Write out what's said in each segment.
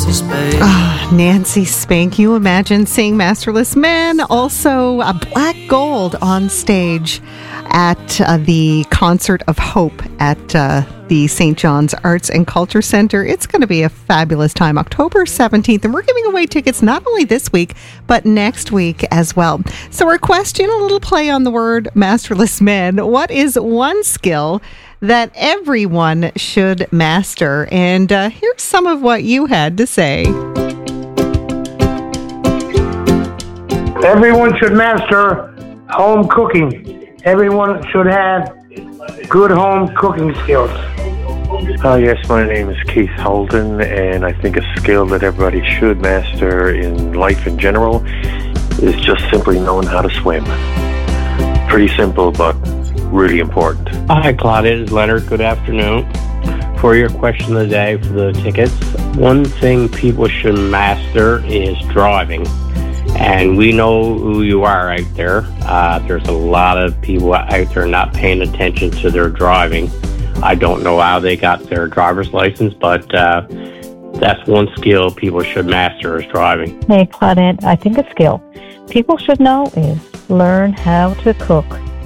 Nancy Spink, you imagine seeing Masterless Men, also Black Gold on stage at the Concert of Hope at the St. John's Arts and Culture Center. It's going to be a fabulous time, October 17th, and we're giving away tickets not only this week, but next week as well. So our question, a little play on the word Masterless Men. What is one skill that everyone should master? And here's some of what you had to say. Everyone should master home cooking. Everyone should have good home cooking skills. Yes, my name is Keith Holden, and I think a skill that everybody should master in life in general is just simply knowing how to swim. Pretty simple, but really important. Hi, Claudia. It's Leonard. Good afternoon. For your question of the day for the tickets, one thing people should master is driving. And we know who you are out there. There's a lot of people out there not paying attention to their driving. I don't know how they got their driver's license, but that's one skill people should master is driving. Hey, Claudette, I think a skill people should know is learn how to cook.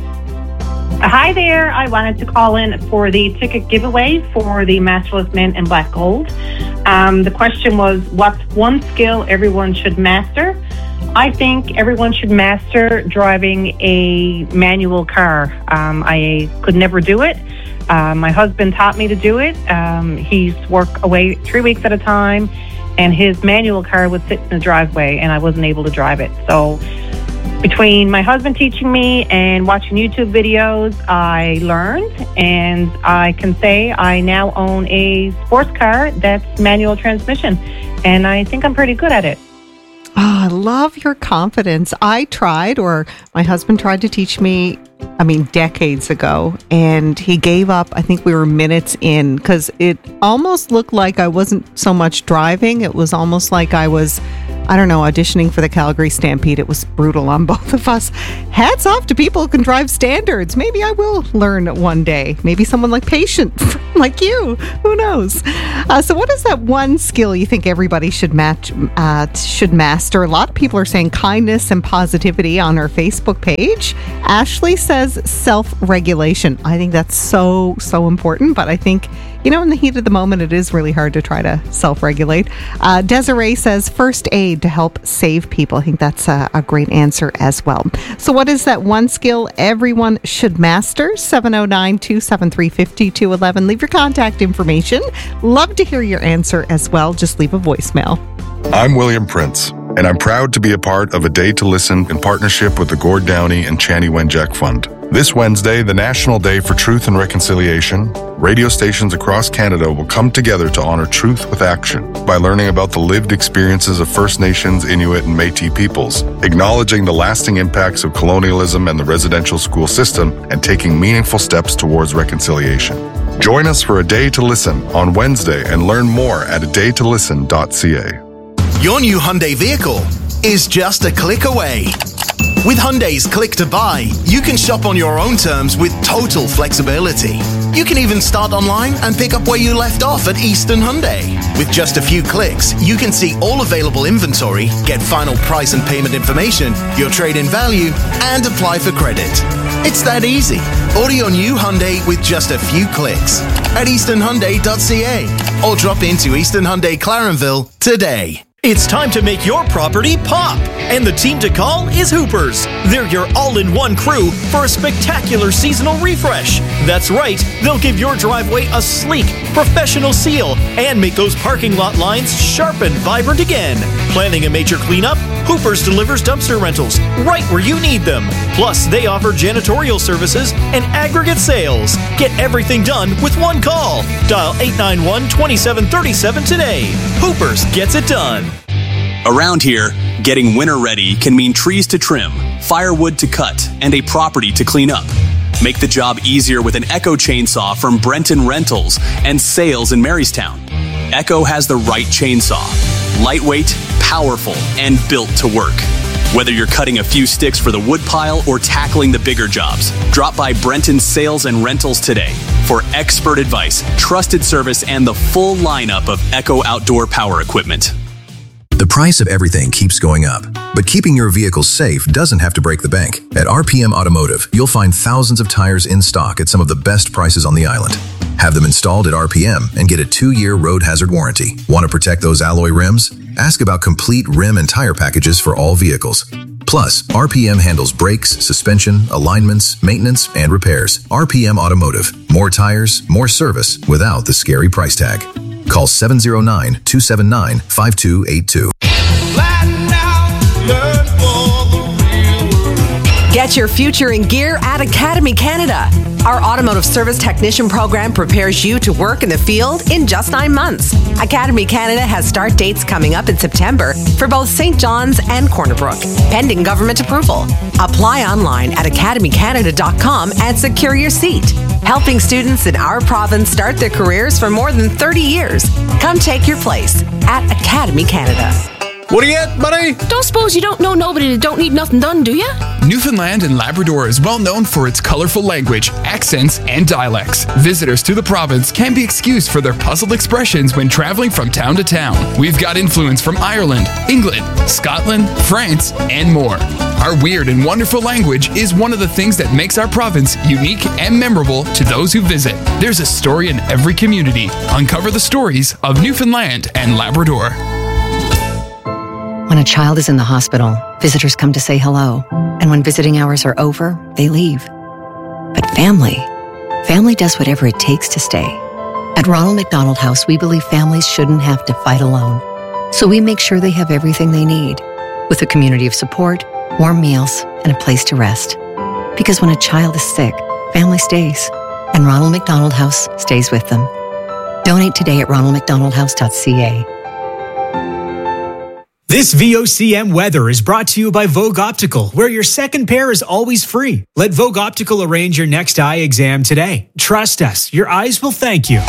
Hi there. I wanted to call in for the ticket giveaway for the Masterless Men in Black Gold. The question was, what's one skill everyone should master? I think everyone should master driving a manual car. I could never do it. My husband taught me to do it. He's worked away 3 weeks at a time, and his manual car would sit in the driveway, and I wasn't able to drive it. So between my husband teaching me and watching YouTube videos, I learned, and I can say I now own a sports car that's manual transmission, and I think I'm pretty good at it. Oh, I love your confidence. I tried, or my husband tried to teach me, decades ago, and he gave up. I think we were minutes in because it almost looked like I wasn't so much driving. It was almost like I was, auditioning for the Calgary Stampede. It was brutal on both of us. Hats off to people who can drive standards. Maybe I will learn one day. Maybe someone like Patient, like you. Who knows? So what is that one skill you think everybody should master? A lot of people are saying kindness and positivity on our Facebook page. Ashley says self-regulation. I think that's so important, but I think, in the heat of the moment, it is really hard to try to self-regulate. Desiree says first aid to help save people. I think that's a great answer as well. So what is that one skill everyone should master? 709-273-5211. Leave your contact information. Love to hear your answer as well. Just leave a voicemail. I'm William Prince, and I'm proud to be a part of A Day to Listen in partnership with the Gord Downey and Chani Wenjack Fund. This Wednesday, the National Day for Truth and Reconciliation, radio stations across Canada will come together to honor truth with action by learning about the lived experiences of First Nations, Inuit, and Métis peoples, acknowledging the lasting impacts of colonialism and the residential school system, and taking meaningful steps towards reconciliation. Join us for A Day to Listen on Wednesday and learn more at adaytolisten.ca. Your new Hyundai vehicle is just a click away. With Hyundai's Click to Buy, you can shop on your own terms with total flexibility. You can even start online and pick up where you left off at Eastern Hyundai. With just a few clicks, you can see all available inventory, get final price and payment information, your trade-in value, and apply for credit. It's that easy. Order your new Hyundai with just a few clicks at easternhyundai.ca or drop into Eastern Hyundai Clarenville today. It's time to make your property pop, and the team to call is Hoopers. They're your all-in-one crew for a spectacular seasonal refresh. That's right, they'll give your driveway a sleek, professional seal and make those parking lot lines sharp and vibrant again. Planning a major cleanup? Hoopers delivers dumpster rentals right where you need them. Plus, they offer janitorial services and aggregate sales. Get everything done with one call. Dial 891-2737 today. Hoopers gets it done. Around here, getting winter ready can mean trees to trim, firewood to cut, and a property to clean up. Make the job easier with an Echo chainsaw from Brenton Rentals and Sales in Marystown. Echo has the right chainsaw. Lightweight, powerful, and built to work. Whether you're cutting a few sticks for the wood pile or tackling the bigger jobs, drop by Brenton Sales and Rentals today. For for expert advice, trusted service, and the full lineup of Echo outdoor power equipment. The price of everything keeps going up, but keeping your vehicle safe doesn't have to break the bank. At RPM Automotive, you'll find thousands of tires in stock at some of the best prices on the island. Have them installed at RPM and get a 2-year road hazard warranty. Want to protect those alloy rims? Ask about complete rim and tire packages for all vehicles. Plus, RPM handles brakes, suspension, alignments, maintenance, and repairs. RPM Automotive. More tires, more service without the scary price tag. Call 709-279-5282. Get your future in gear at Academy Canada. Our automotive service technician program prepares you to work in the field in just 9 months. Academy Canada has start dates coming up in September for both St. John's and Corner Brook, pending government approval. Apply online at academycanada.com and secure your seat. Helping students in our province start their careers for more than 30 years. Come take your place at Academy Canada. What do you get, buddy? Don't suppose you don't know nobody that don't need nothing done, do you? Newfoundland and Labrador is well known for its colorful language, accents, and dialects. Visitors to the province can be excused for their puzzled expressions when traveling from town to town. We've got influence from Ireland, England, Scotland, France, and more. Our weird and wonderful language is one of the things that makes our province unique and memorable to those who visit. There's a story in every community. Uncover the stories of Newfoundland and Labrador. When a child is in the hospital, visitors come to say hello. And when visiting hours are over, they leave. But family does whatever it takes to stay. At Ronald McDonald House, we believe families shouldn't have to fight alone. So we make sure they have everything they need, with a community of support, warm meals, and a place to rest. Because when a child is sick, family stays. And Ronald McDonald House stays with them. Donate today at ronaldmcdonaldhouse.ca. This VOCM weather is brought to you by Vogue Optical, where your second pair is always free. Let Vogue Optical arrange your next eye exam today. Trust us, your eyes will thank you.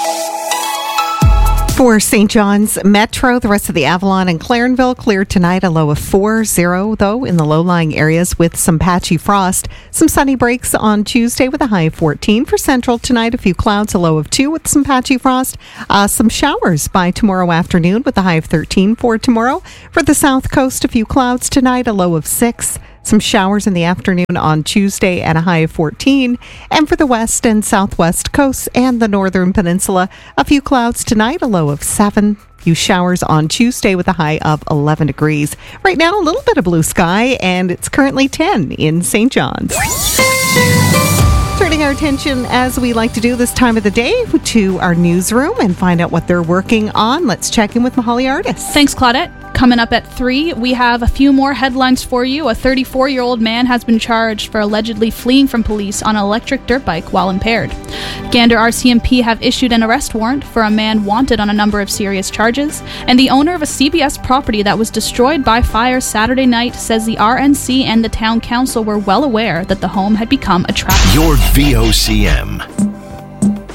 For St. John's Metro, the rest of the Avalon and Clarenville clear tonight, a low of 40, though, in the low-lying areas with some patchy frost. Some sunny breaks on Tuesday with a high of 14. For Central tonight, a few clouds, a low of 2 with some patchy frost. Some showers by tomorrow afternoon with a high of 13 for tomorrow. For the South Coast, a few clouds tonight, a low of 6. Some showers in the afternoon on Tuesday at a high of 14. And for the west and southwest coasts and the northern peninsula, a few clouds tonight, a low of 7. Few showers on Tuesday with a high of 11 degrees. Right now, a little bit of blue sky, and it's currently 10 in St. John's. Turning our attention, as we like to do this time of the day, to our newsroom and find out what they're working on. Let's check in with Mahali Artis. Thanks, Claudette. Coming up at 3, we have a few more headlines for you. A 34-year-old man has been charged for allegedly fleeing from police on an electric dirt bike while impaired. Gander RCMP have issued an arrest warrant for a man wanted on a number of serious charges. And the owner of a CBS property that was destroyed by fire Saturday night says the RNC and the town council were well aware that the home had become a trap. Your VOCM.